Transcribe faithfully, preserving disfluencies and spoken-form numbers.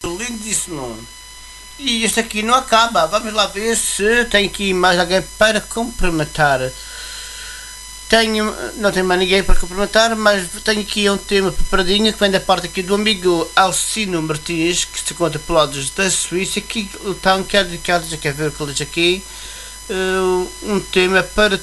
lindíssimo. E este aqui não acaba. Vamos lá ver se tem aqui mais alguém para cumprimentar. Tenho, não tenho mais ninguém para cumprimentar, mas tenho aqui um tema preparadinho que vem da parte aqui do amigo Alcino Martins, que se encontra pelos da Suíça, que então quer dedicar, já quer ver o que ele diz aqui, uh, um tema para